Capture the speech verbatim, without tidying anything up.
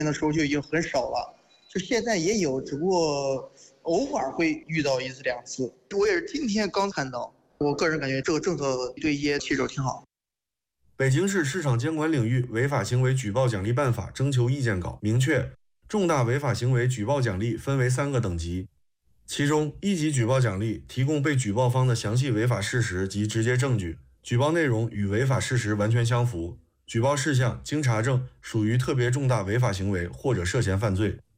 的时候就已经很少了，就现在也有，只不过偶尔会遇到一次两次。我也是今天刚看到，我个人感觉这个政策对一些骑手挺好。 北京市市场监管领域违法行为举报奖励办法征求意见稿明确，重大违法行为举报奖励分为三个等级，其中一级举报奖励提供被举报方的详细违法事实及直接证据，举报内容与违法事实完全相符，举报事项经查证属于特别重大违法行为或者涉嫌犯罪。